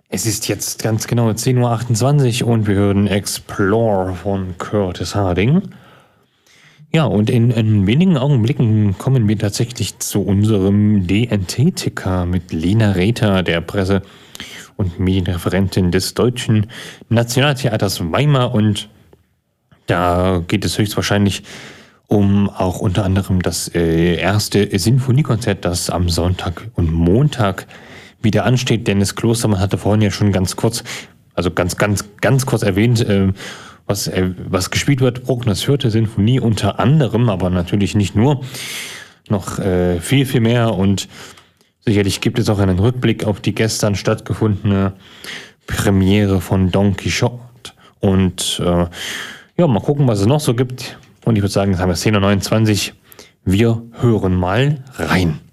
Es ist jetzt ganz genau 10:28 Uhr und wir hören Explore von Curtis Harding. Ja, und in wenigen Augenblicken kommen wir tatsächlich zu unserem DNT-Ticker mit Lena Räther, der Presse- und Medienreferentin des Deutschen Nationaltheaters Weimar. Und da geht es höchstwahrscheinlich um auch unter anderem das erste Sinfoniekonzert, das am Sonntag und Montag wieder ansteht. Dennis Klostermann hatte vorhin ja schon ganz kurz erwähnt, was gespielt wird. Bruckners 4. Sinfonie unter anderem, aber natürlich nicht nur, noch viel, viel mehr. Und sicherlich gibt es auch einen Rückblick auf die gestern stattgefundene Premiere von Don Quixote. Und mal gucken, was es noch so gibt. Und ich würde sagen, jetzt haben wir 10:29 Uhr. Wir hören mal rein.